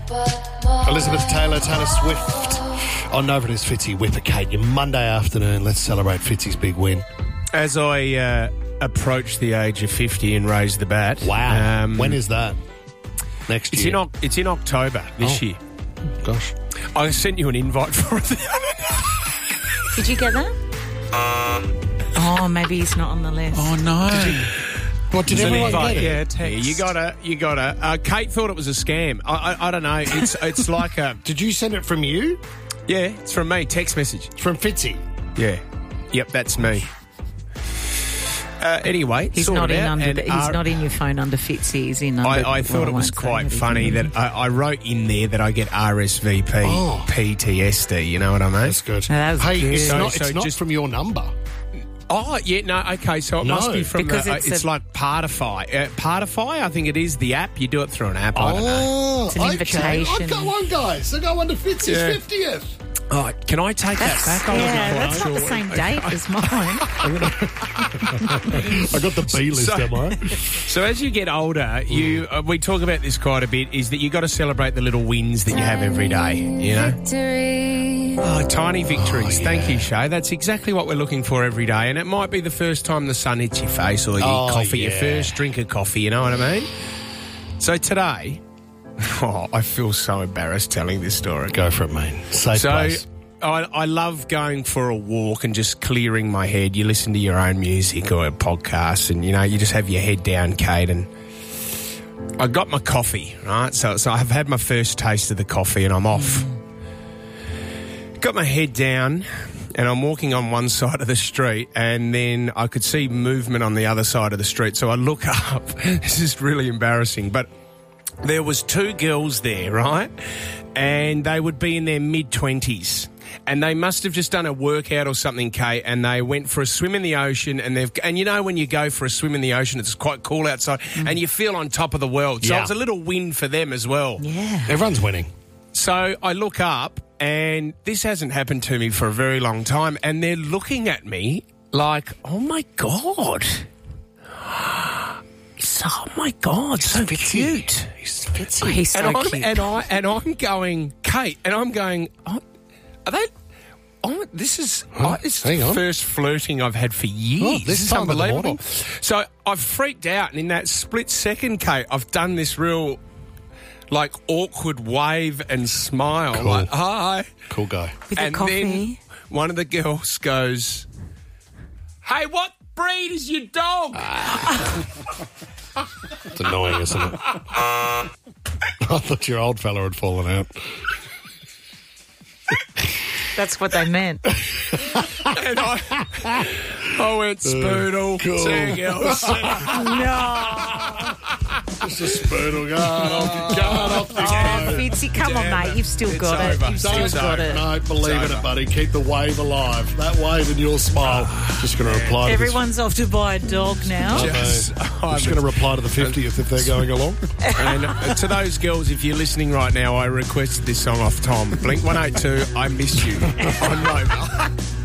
Elizabeth Taylor, Taylor Swift. On Nova It Is Fitzy, Whipper Kate. Your Monday afternoon. Let's celebrate Fitzy's big win. As I approach the age of 50 and raise the bat. Wow. When is that? Next year? It's in October this year. Gosh. I sent you an invite for it the other day. Did you get that? Oh, maybe he's not on the list. Oh, no. What, did everyone get it? Yeah, text. You got it. Kate thought it was a scam. I don't know. It's like a... Did you send it from you? Yeah, it's from me. Text message. From Fitzy? Yeah. Yep, that's me. Anyway, he's not in your phone under Fitzy. He's in under... I thought it was quite funny that I wrote in there that I get RSVP, PTSD, you know what I mean? That's good. No, that was good. It's not from your number. Oh, yeah, no, okay, so it must be from it's like Partify. Partify, I think it is the app. You do it through an app, I don't know. It's an invitation. I've got one, guys. I got one to Fitzy's 50th. Oh, can I take that back? That's not the same date as mine. I got the B list, am I? So as you get older, we talk about this quite a bit, is that you got to celebrate the little wins that you have every day, you know? Oh, tiny victories. Thank you, Shay. That's exactly what we're looking for every day. And it might be the first time the sun hits your face or your first drink of coffee, you know what I mean? So today... Oh, I feel so embarrassed telling this story. Go for it, mate. Safe place. I love going for a walk and just clearing my head. You listen to your own music or a podcast and, you know, you just have your head down, Kate, and I got my coffee, right? So I've had my first taste of the coffee and I'm off. Got my head down and I'm walking on one side of the street and then I could see movement on the other side of the street. So I look up. This is really embarrassing, but... There was two girls there, right? And they would be in their mid-20s. And they must have just done a workout or something, Kate, and they went for a swim in the ocean. And you know when you go for a swim in the ocean, it's quite cool outside, and you feel on top of the world. So it's a little win for them as well. Yeah. Everyone's winning. So I look up, and this hasn't happened to me for a very long time, and they're looking at me like, oh, my God. Oh, my God, so cute. He's Fitzy. He's so cute. And I'm going, Kate, and I'm going, are they... Oh, this is the first flirting I've had for years. This is unbelievable. So I've freaked out, and in that split second, Kate, I've done this real, like, awkward wave and smile. Cool. Like, hi. Cool guy. With the coffee. Then one of the girls goes, hey, what breed is your dog? It's annoying, isn't it? I thought your old fella had fallen out. That's what they meant. And I went spoodle. Cool. See you, girls. No. Just a spoodle. Go off the game. Fitzy, come on, mate. You've still got it. You've still got it. No, believe in it, buddy. Keep the wave alive. That wave and your smile. Just going to reply to Everyone's off to buy a dog now. I'm just going to reply to the 50th if they're going along. And to those girls, if you're listening right now, I requested this song off Tom. Blink 182, I Miss You on Nova.